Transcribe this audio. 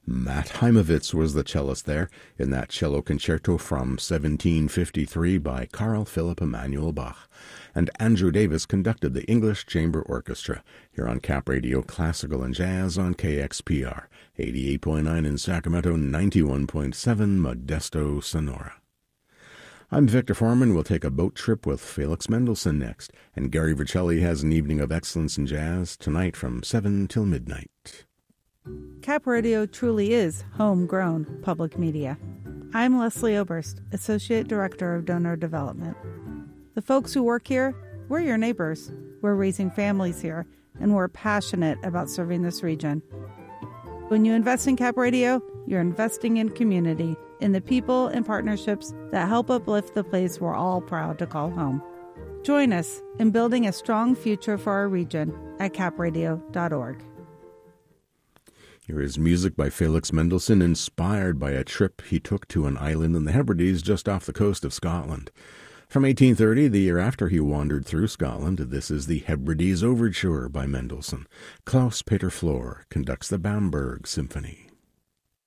Matt Heimovitz was the cellist there in that cello concerto from 1753 by Carl Philipp Emanuel Bach. And Andrew Davis conducted the English Chamber Orchestra here on Cap Radio Classical and Jazz on KXPR, 88.9 in Sacramento, 91.7 Modesto, Sonora. I'm Victor Foreman. We'll take a boat trip with Felix Mendelssohn next, and Gary Vercelli has an evening of excellence in jazz tonight from 7 till midnight. Cap Radio truly is homegrown public media. I'm Leslie Oberst, Associate Director of Donor Development. The folks who work here, we're your neighbors. We're raising families here, and we're passionate about serving this region. When you invest in Cap Radio, you're investing in community, in the people and partnerships that help uplift the place we're all proud to call home. Join us in building a strong future for our region at capradio.org. Here is music by Felix Mendelssohn, inspired by a trip he took to an island in the Hebrides just off the coast of Scotland. From 1830, the year after he wandered through Scotland, this is the Hebrides Overture by Mendelssohn. Klaus Peter Flor conducts the Bamberg Symphony.